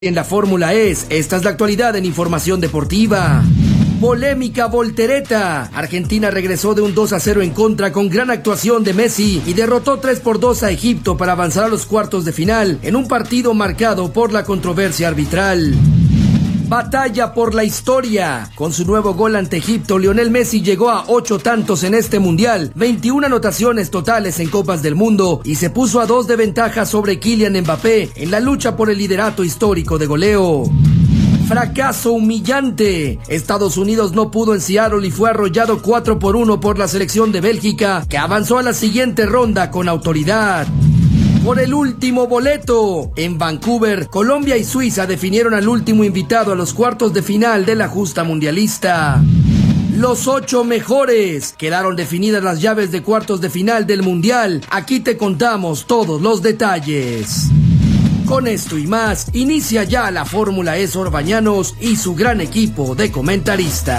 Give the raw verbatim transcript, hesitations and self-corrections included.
En la Fórmula E, esta es la actualidad en información deportiva. Polémica voltereta. Argentina regresó de un dos a cero en contra con gran actuación de Messi y derrotó tres por dos a Egipto para avanzar a los cuartos de final en un partido marcado por la controversia arbitral. Batalla por la historia. Con su nuevo gol ante Egipto, Lionel Messi llegó a ocho tantos en este mundial, veintiuna anotaciones totales en Copas del Mundo y se puso a dos de ventaja sobre Kylian Mbappé en la lucha por el liderato histórico de goleo. Fracaso humillante. Estados Unidos no pudo en Seattle y fue arrollado cuatro por uno por la selección de Bélgica, que avanzó a la siguiente ronda con autoridad. Por el último boleto. En Vancouver, Colombia y Suiza definieron al último invitado a los cuartos de final de la justa mundialista. Los ocho mejores. Quedaron definidas las llaves de cuartos de final del mundial. Aquí te contamos todos los detalles. Con esto y más, inicia ya la Fórmula E Sor Bañanos y su gran equipo de comentaristas.